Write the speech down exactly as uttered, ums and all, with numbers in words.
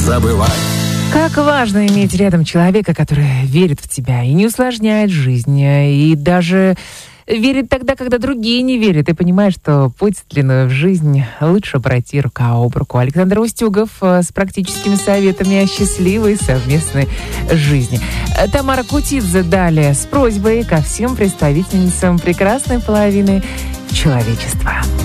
забывай. Как важно иметь рядом человека, который верит в тебя и не усложняет жизнь, и даже верит тогда, когда другие не верят, и понимает, что путь длиною в жизнь лучше пройти рука об руку. Александр Устюгов с практическими советами о счастливой совместной жизни. Тамара Кутидзе далее с просьбой ко всем представительницам прекрасной половины человечества.